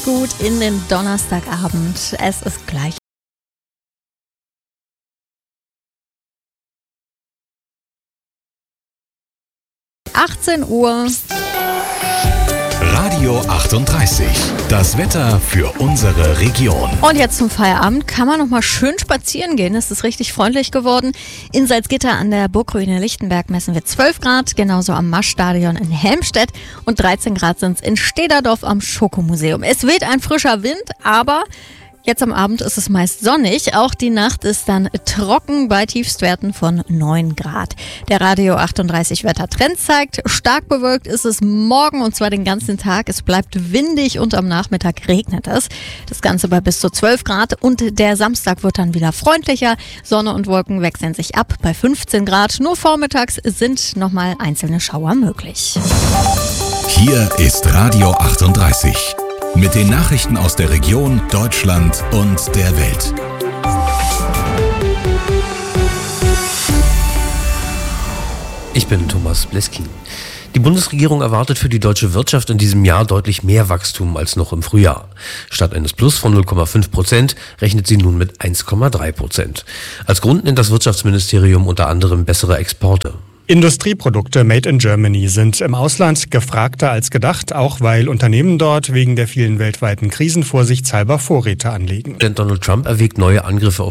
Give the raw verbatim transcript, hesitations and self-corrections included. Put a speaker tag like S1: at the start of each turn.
S1: Kommt gut in den Donnerstagabend. Es ist gleich achtzehn Uhr.
S2: Radio achtunddreißig. Das Wetter für unsere Region.
S1: Und jetzt zum Feierabend kann man noch mal schön spazieren gehen. Es ist richtig freundlich geworden. In Salzgitter an der Burgruine Lichtenberg messen wir zwölf Grad, genauso am Maschstadion in Helmstedt. Und dreizehn Grad sind es in Stederdorf am Schokomuseum. Es weht ein frischer Wind, aber jetzt am Abend ist es meist sonnig. Auch die Nacht ist dann trocken bei Tiefstwerten von neun Grad. Der Radio achtunddreißig Wettertrend zeigt, stark bewölkt ist es morgen und zwar den ganzen Tag. Es bleibt windig und am Nachmittag regnet es. Das Ganze bei bis zu zwölf Grad und der Samstag wird dann wieder freundlicher. Sonne und Wolken wechseln sich ab bei fünfzehn Grad. Nur vormittags sind nochmal einzelne Schauer möglich.
S2: Hier ist Radio achtunddreißig. Mit den Nachrichten aus der Region, Deutschland und der Welt.
S3: Ich bin Thomas Bleskin. Die Bundesregierung erwartet für die deutsche Wirtschaft in diesem Jahr deutlich mehr Wachstum als noch im Frühjahr. Statt eines Plus von null Komma fünf Prozent rechnet sie nun mit eins Komma drei Prozent. Als Grund nennt das Wirtschaftsministerium unter anderem bessere Exporte.
S4: Industrieprodukte made in Germany sind im Ausland gefragter als gedacht, auch weil Unternehmen dort wegen der vielen weltweiten Krisen vorsichtshalber Vorräte anlegen.
S3: Donald Trump erwägt neue Angriffe auf